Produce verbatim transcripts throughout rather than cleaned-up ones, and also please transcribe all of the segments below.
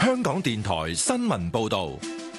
香港電台新聞報道。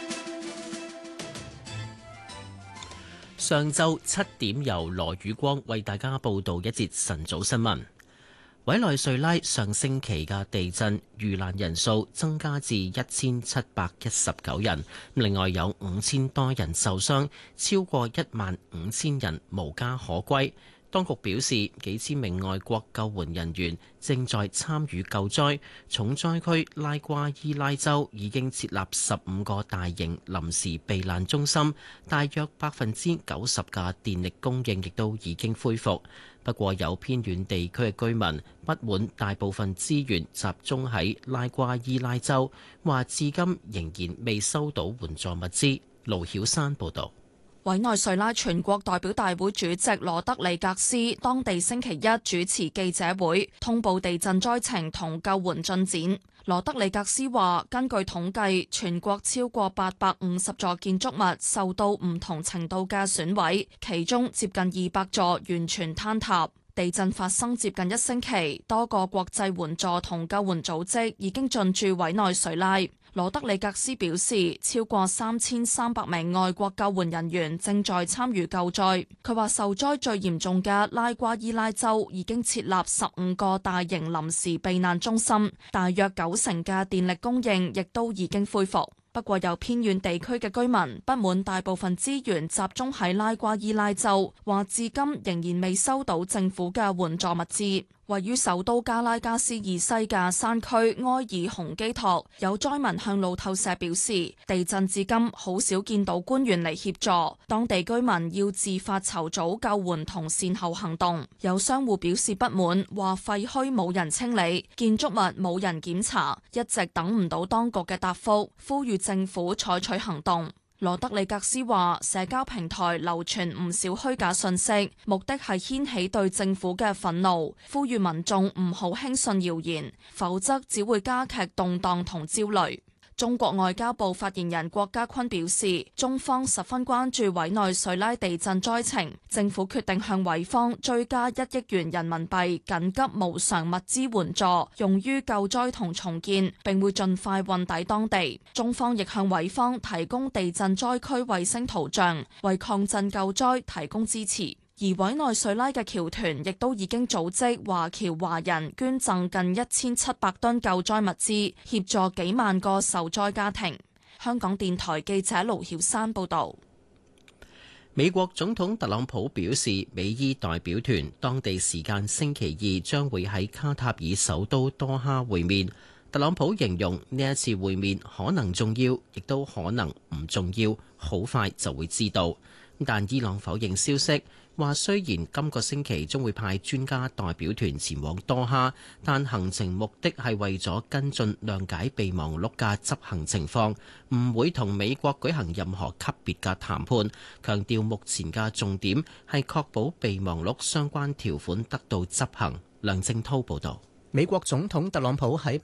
上晝七點，由羅宇光為大家報道一節晨早新聞。委內瑞拉上星期嘅地震遇難人數增加至一千七百一十九人，另外有五千多人受傷，超過一萬五千人無家可歸。當局表示，幾千名外國救援人員正在參與救災。重災區拉瓜伊拉州已經設立十五個大型臨時避難中心，大約百分之九十嘅電力供應亦都已經恢復。不過有偏遠地區嘅居民不滿大部分資源集中喺拉瓜伊拉州，話至今仍然未收到援助物資。盧曉山報導。 委內瑞拉全國代表大會主席羅德里格斯當地星期一主持記者會，通報地震災情同救援進展。羅德里格斯話，根據統計，全國超過八百五十座建築物受到唔同程度嘅損毀，其中接近二百座完全坍塌。地震發生接近一星期，多個國際援助同救援組織已經進駐委內瑞拉。羅德里格斯表示，超過三千三百名外國救援人員正在參與救災。佢話受災最嚴重嘅拉瓜伊拉州已經設立十五個大型臨時避難中心，大約九成嘅電力供應亦都已經恢復。不過有偏遠地區嘅居民不滿大部分資源集中喺拉瓜伊拉州，話至今仍然未收到政府嘅援助物資。位於首都加拉加斯以西嘅山區埃爾洪基托，有災民向路透社表示，地震至今好少見到官員嚟協助，當地居民要自發籌組救援同善後行動。有商戶表示不滿，話廢墟冇人清理，建築物冇人檢查，一直等唔到當局嘅答覆，呼籲政府採取行動。羅德里格斯話，社交平台流傳唔少虛假信息，目的係掀起對政府嘅憤怒，呼籲民眾唔好輕信謠言，否則只會加劇動盪同焦慮。中國外交部發言人郭家坤表示，中方十分關注委內瑞拉地震災情，政府決定向委方追加一億元人民幣緊急無償物資援助，用於救災同重建，並會盡快運抵當地。中方亦向委方提供地震災區衛星圖像，為抗震救災提供支持。而委內瑞拉嘅僑團亦都已經組織華僑華人捐贈近一千七百噸救災物資，協助幾萬個受災家庭。香港電台記者盧曉山報導。 美國總統特朗普表示，美伊代表團當地時間星期二將會喺卡塔爾首都多哈會面。特朗普形容呢一次會面可能重要，亦都可能唔重要，好快就會知道。但伊朗否認消息，話雖然今個星期將會派專家代表團前往多哈，但行程目的係為咗跟進諒解備忘錄嘅執行情況，唔會同美國舉行任何級別嘅談判。強調目前嘅重點係確保備忘錄相關條款得到執行。梁正滔報導。 美國總統特朗普喺